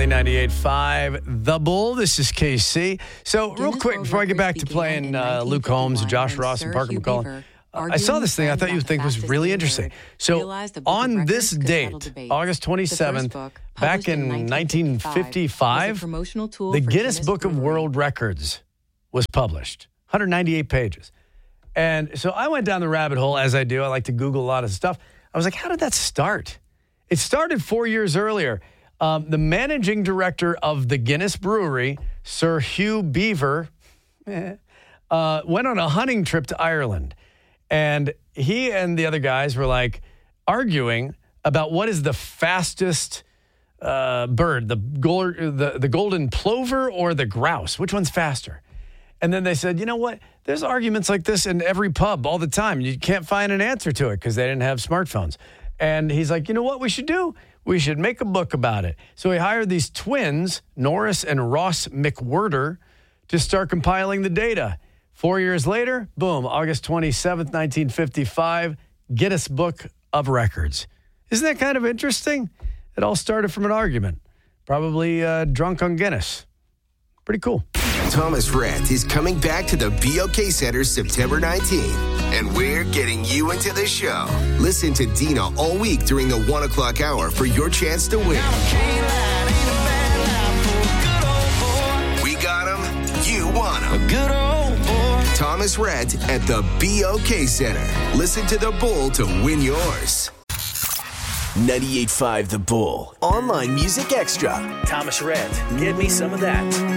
98.5 The Bull. This is KC. So real quick, before I get back to playing Luke Holmes, Josh Ross, and Parker McCollum, I saw this thing I thought you would think was really interesting. So on this date, August 27th, back in 1955, the Guinness Book of World Records was published, 198 pages. And so I went down the rabbit hole, as I do. I like to Google a lot of stuff. I was like, how did that start? It started 4 years earlier. The managing director of the Guinness Brewery, Sir Hugh Beaver, went on a hunting trip to Ireland. And he and the other guys were like arguing about what is the fastest bird, the golden plover or the grouse? Which one's faster? And then they said, you know what? There's arguments like this in every pub all the time. You can't find an answer to it because they didn't have smartphones. And he's like, you know what we should do? We should make a book about it. So he hired these twins, Norris and Ross McWhirter, to start compiling the data. 4 years later, boom, August 27th, 1955, Guinness Book of Records. Isn't that kind of interesting? It all started from an argument. Probably drunk on Guinness. Pretty cool. Thomas Rhett is coming back to the BOK Center September 19th, and we're getting you into the show. Listen to Dina all week during the 1 o'clock hour for your chance to win. We got him, you want him. A good old boy. Thomas Rhett at the BOK Center. Listen to the Bull to win yours. 98.5 The Bull. Online Music Extra. Thomas Rhett, give me some of that.